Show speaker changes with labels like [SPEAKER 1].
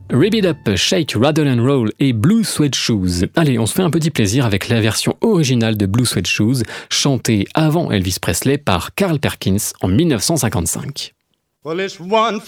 [SPEAKER 1] Rip It Up, Shake, Rattle and Roll et Blue Suede Shoes. Allez, on se fait un petit plaisir avec la version originale de Blue Suede Shoes, chantée avant Elvis Presley par Carl Perkins en 1955.
[SPEAKER 2] Well, it's one